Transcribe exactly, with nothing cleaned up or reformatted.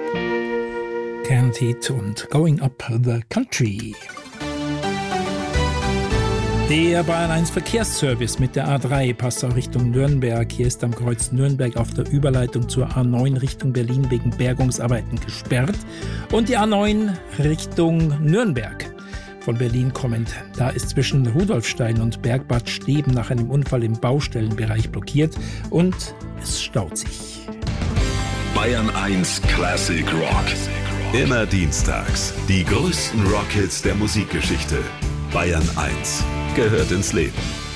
Guaranteed und Going Up the Country. Der Bayern eins Verkehrsservice mit der A drei passt auch Richtung Nürnberg. Hier ist am Kreuz Nürnberg auf der Überleitung zur A neun Richtung Berlin wegen Bergungsarbeiten gesperrt. Und die A neun Richtung Nürnberg von Berlin kommend. Da ist zwischen Rudolfstein und Bergbad Steben nach einem Unfall im Baustellenbereich blockiert und es staut sich. Bayern eins Classic Rock. Immer dienstags. Die größten Rockhits der Musikgeschichte. Bayern eins gehört ins Leben.